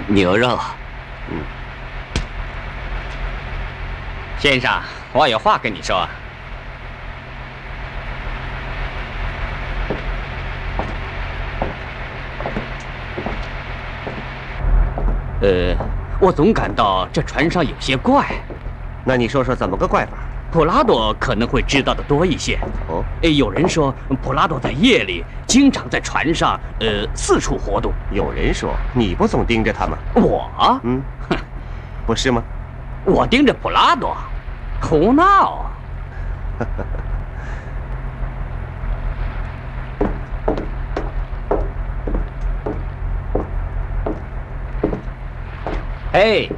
牛肉。 先生，我有话跟你说。 我总感到这船上有些怪。 那你说说怎么个怪法？ 普拉多可能会知道的多一些。 哦， 有人说普拉多在夜里经常在船上四处活动。 有人说你不总盯着他吗？ 我？ 哼，不是吗？ 我盯着普拉多，胡闹。 嘿，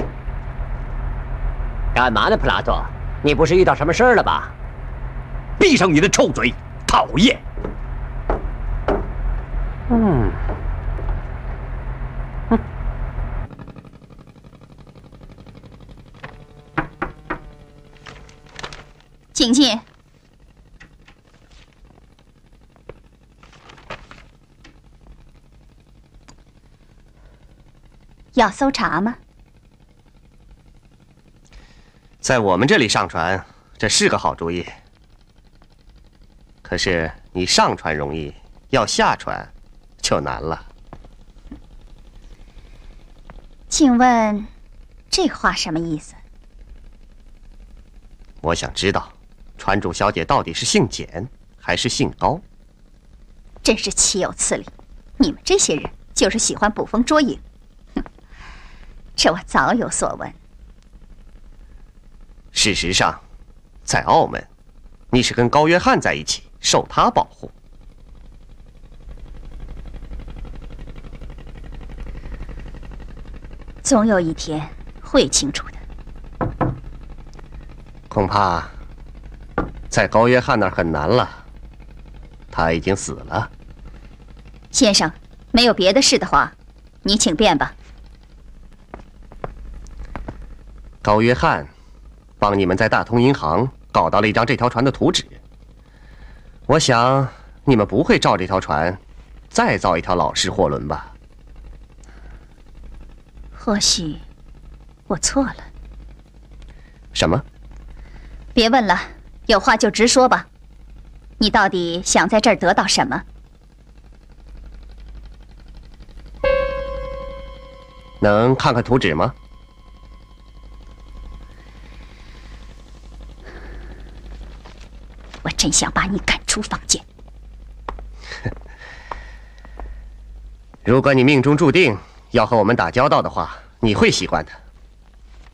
干嘛呢，普拉多？你不是遇到什么事儿了吧？ 闭上你的臭嘴，讨厌！ 请进。要搜查吗？ 在我们这里上船，这是个好主意。可是你上船容易，要下船就难了。 请问，这话什么意思？ 我想知道，船主小姐到底是姓简还是姓高？ 真是岂有此理！你们这些人就是喜欢捕风捉影。哼，这我早有所闻。 事实上，在澳门，你是跟高约翰在一起，受他保护。 总有一天会清楚的。 恐怕在高约翰那儿很难了，他已经死了。 先生，没有别的事的话，你请便吧。 高约翰帮你们在大通银行搞到了一张这条船的图纸。我想你们不会照这条船再造一条老式货轮吧？ 或许我错了。 什么？ 别问了，有话就直说吧。你到底想在这儿得到什么？ 能看看图纸吗？ 我真想把你赶出房间。 如果你命中注定要和我们打交道的话，你会喜欢的。